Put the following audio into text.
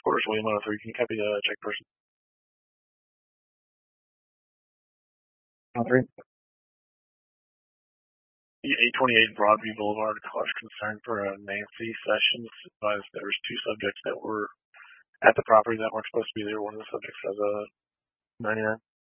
Headquarters, William 103. Can you copy the check person? 103. 828 Broadview Boulevard, cause concern for Nancy Sessions. Advised there was two subjects that were at the property that weren't supposed to be there. One of the subjects has a 99.